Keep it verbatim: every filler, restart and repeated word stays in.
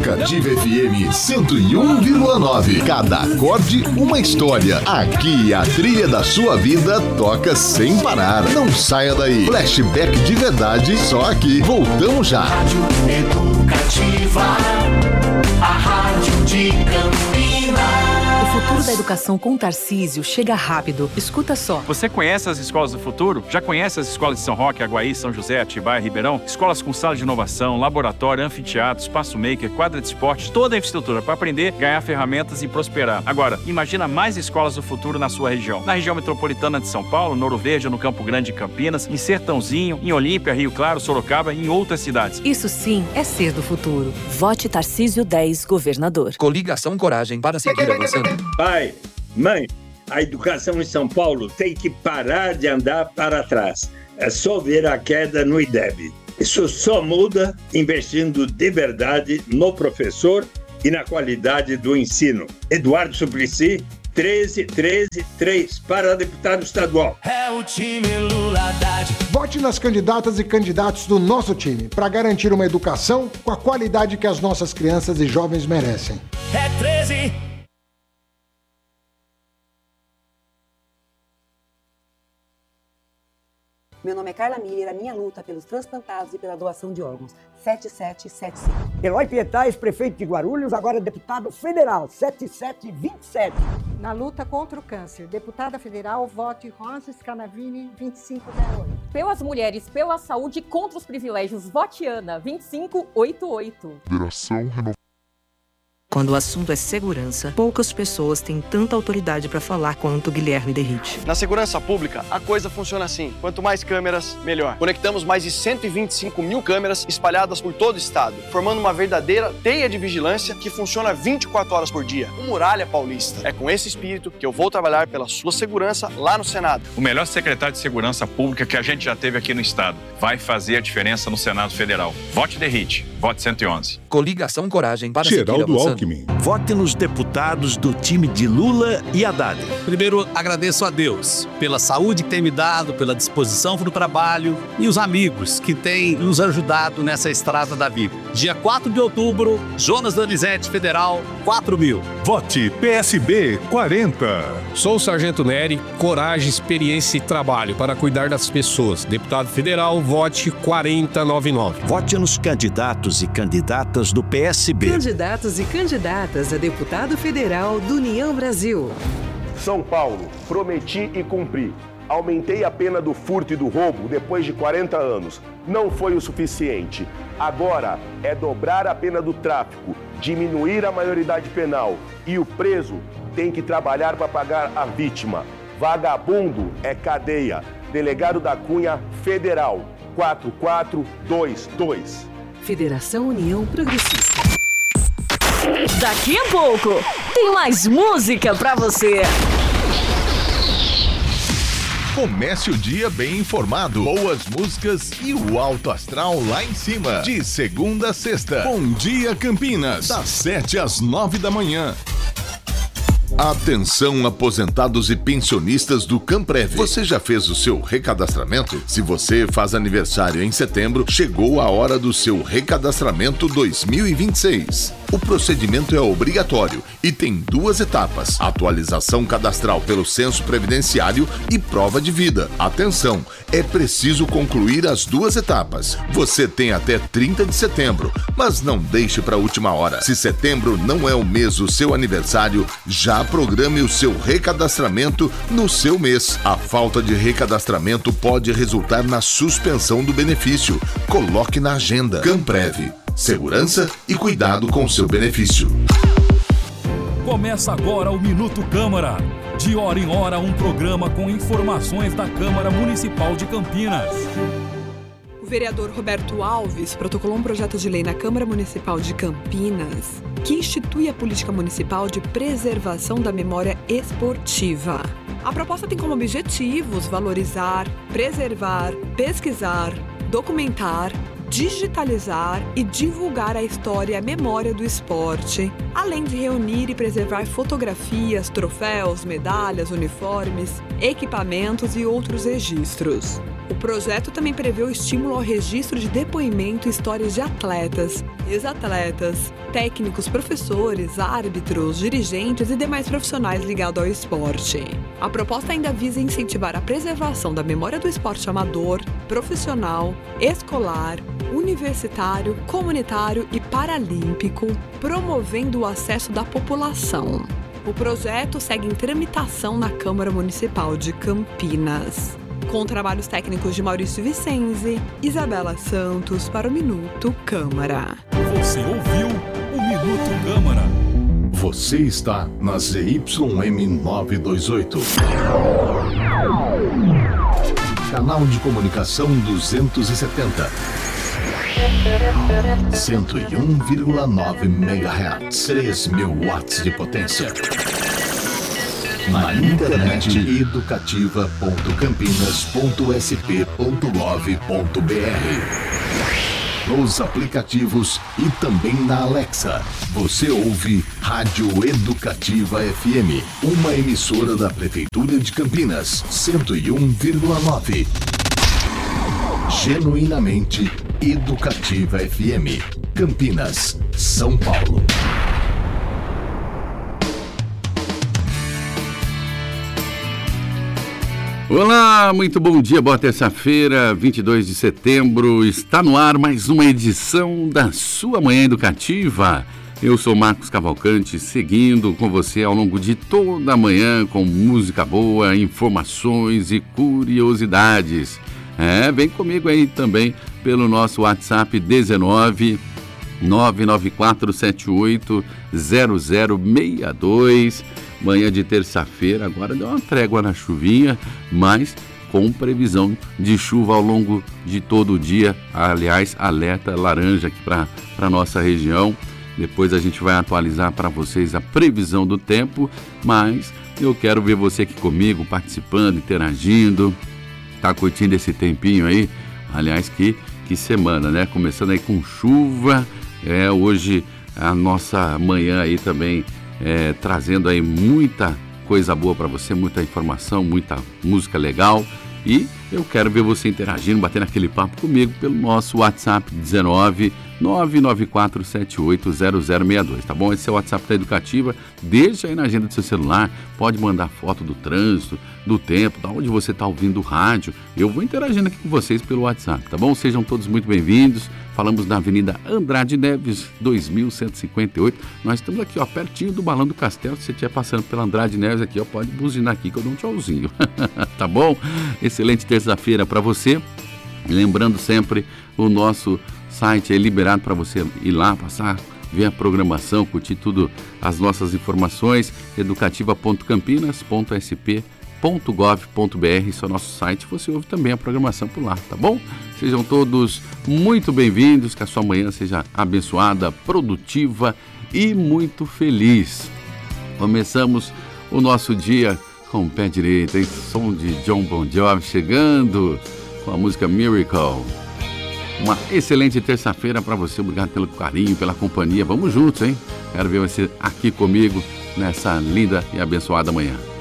Educativa F M cento e um vírgula nove. Cada acorde, uma história. Aqui a trilha da sua vida toca sem parar. Não saia daí. Flashback de verdade, só aqui. Voltamos já. Rádio Educativa, a rádio de Campinas. O futuro da educação com Tarcísio chega rápido. Escuta só. Você conhece as escolas do futuro? Já conhece as escolas de São Roque, Aguaí, São José, Atibaia, Ribeirão? Escolas com sala de inovação, laboratório, anfiteatro, espaço maker, quadra de esporte, toda a infraestrutura para aprender, ganhar ferramentas e prosperar. Agora, imagina mais escolas do futuro na sua região. Na região metropolitana de São Paulo, Ouro Verde, no Campo Grande, Campinas, em Sertãozinho, em Olímpia, Rio Claro, Sorocaba e em outras cidades. Isso sim é ser do futuro. Vote Tarcísio dez, governador. Coligação Coragem para seguir avançando. Pai, mãe, a educação em São Paulo tem que parar de andar para trás. É só ver a queda no I D E B. Isso só muda investindo de verdade no professor e na qualidade do ensino. Eduardo Suplicy, treze, treze, três para deputado estadual. É o time Lula Haddad. Vote nas candidatas e candidatos do nosso time para garantir uma educação com a qualidade que as nossas crianças e jovens merecem. É treze. Meu nome é Carla Miller, a minha luta pelos transplantados e pela doação de órgãos, sete sete sete cinco. Eloy Pietais, prefeito de Guarulhos, agora deputado federal, sete sete dois sete. Na luta contra o câncer, deputada federal, vote Rosa Scanavini, vinte e cinco zero oito. Pelas mulheres, pela saúde e contra os privilégios, vote Ana, vinte e cinco oitenta e oito. Federação Renovada. Quando o assunto é segurança, poucas pessoas têm tanta autoridade para falar quanto Guilherme Derrite. Na segurança pública, a coisa funciona assim. Quanto mais câmeras, melhor. Conectamos mais de cento e vinte e cinco mil câmeras espalhadas por todo o estado, formando uma verdadeira teia de vigilância que funciona vinte e quatro horas por dia. O Muralha Paulista. É com esse espírito que eu vou trabalhar pela sua segurança lá no Senado. O melhor secretário de segurança pública que a gente já teve aqui no estado. Vai fazer a diferença no Senado Federal. Vote Derrite. Vote cento e onze. Coligação Coragem para Geraldo seguir avançando. Alckmin. Vote nos deputados do time de Lula e Haddad. Primeiro, agradeço a Deus pela saúde que tem me dado, pela disposição para o trabalho e os amigos que têm nos ajudado nessa estrada da vida. Dia quatro de outubro, Jonas Donizete, Federal, quatro mil. Vote P S B quarenta. Sou o Sargento Nery, coragem, experiência e trabalho para cuidar das pessoas. Deputado Federal, vote quarenta noventa e nove. Vote nos candidatos e candidatas do P S B. Candidatos e candidatas a deputado federal do União Brasil. São Paulo, prometi e cumpri. Aumentei a pena do furto e do roubo depois de quarenta anos. Não foi o suficiente. Agora é dobrar a pena do tráfico, diminuir a maioridade penal e o preso tem que trabalhar para pagar a vítima. Vagabundo é cadeia. Delegado da Cunha Federal, quatro quatro dois dois. Federação União Progressista. Daqui a pouco tem mais música pra você. Comece o dia bem informado, boas músicas e o alto astral lá em cima. De segunda a sexta. Bom dia, Campinas. Das sete às nove da manhã. Atenção, aposentados e pensionistas do Camprev. Você já fez o seu recadastramento? Se você faz aniversário em setembro, chegou a hora do seu recadastramento dois mil e vinte e seis. O procedimento é obrigatório e tem duas etapas: atualização cadastral pelo censo previdenciário e prova de vida. Atenção, é preciso concluir as duas etapas. Você tem até trinta de setembro, mas não deixe para a última hora. Se setembro não é o mês do seu aniversário, já programe o seu recadastramento no seu mês. A falta de recadastramento pode resultar na suspensão do benefício. Coloque na agenda. Camprev. Segurança e cuidado com seu benefício. Começa agora o Minuto Câmara. De hora em hora, um programa com informações da Câmara Municipal de Campinas. O vereador Roberto Alves protocolou um projeto de lei na Câmara Municipal de Campinas que institui a política municipal de preservação da memória esportiva. A proposta tem como objetivos valorizar, preservar, pesquisar, documentar, digitalizar e divulgar a história e a memória do esporte, além de reunir e preservar fotografias, troféus, medalhas, uniformes, equipamentos e outros registros. O projeto também prevê o estímulo ao registro de depoimento e histórias de atletas, ex-atletas, técnicos, professores, árbitros, dirigentes e demais profissionais ligados ao esporte. A proposta ainda visa incentivar a preservação da memória do esporte amador, profissional, escolar, universitário, comunitário e paralímpico, promovendo o acesso da população. O projeto segue em tramitação na Câmara Municipal de Campinas, com trabalhos técnicos de Maurício Vicenzi, Isabela Santos para o Minuto Câmara. Você ouviu o Minuto Câmara. Você está na Z Y M novecentos e vinte e oito. Canal de comunicação duzentos e setenta. cento e um vírgula nove megahertz. três mil watts de potência. Na internet educativa ponto campinas ponto s p ponto gov ponto b r. Nos aplicativos e também na Alexa. Você ouve Rádio Educativa F M, uma emissora da Prefeitura de Campinas, cento e um vírgula nove. Genuinamente Educativa F M, Campinas, São Paulo. Olá, muito bom dia, boa terça-feira, vinte e dois de setembro, está no ar mais uma edição da sua Manhã Educativa. Eu sou Marcos Cavalcante, seguindo com você ao longo de toda a manhã com música boa, informações e curiosidades. É, vem comigo aí também pelo nosso WhatsApp dezenove, nove nove quatro sete oito, zero zero seis dois. Manhã de terça-feira, agora deu uma trégua na chuvinha, mas com previsão de chuva ao longo de todo o dia. Aliás, alerta laranja aqui para a nossa região. Depois a gente vai atualizar para vocês a previsão do tempo, mas eu quero ver você aqui comigo, participando, interagindo. Tá curtindo esse tempinho aí? Aliás, que, que semana, né? Começando aí com chuva, é, hoje a nossa manhã aí também é, trazendo aí muita coisa boa para você, muita informação, muita música legal. E eu quero ver você interagindo, batendo aquele papo comigo pelo nosso WhatsApp dezenove, nove nove quatro sete oito, zero zero seis dois, tá bom? Esse é o WhatsApp da Educativa, deixa aí na agenda do seu celular, pode mandar foto do trânsito, do tempo, da onde você está ouvindo o rádio. Eu vou interagindo aqui com vocês pelo WhatsApp, tá bom? Sejam todos muito bem-vindos. Falamos na Avenida Andrade Neves, dois mil cento e cinquenta e oito. Nós estamos aqui, ó, pertinho do Balão do Castelo. Se você estiver passando pela Andrade Neves aqui, ó, pode buzinar aqui que eu dou um tchauzinho. Tá bom? Excelente terça-feira para você. Lembrando sempre, o nosso site é liberado para você ir lá, passar, ver a programação, curtir tudo, as nossas informações, educativa ponto campinas ponto s p ponto gov ponto b r. Esse é o nosso site, você ouve também a programação por lá, tá bom? Sejam todos muito bem-vindos, que a sua manhã seja abençoada, produtiva e muito feliz. Começamos o nosso dia com o pé direito, hein? Som de John Bon Jovi chegando com a música Miracle. Uma excelente terça-feira para você, obrigado pelo carinho, pela companhia. Vamos juntos, hein? Quero ver você aqui comigo nessa linda e abençoada manhã.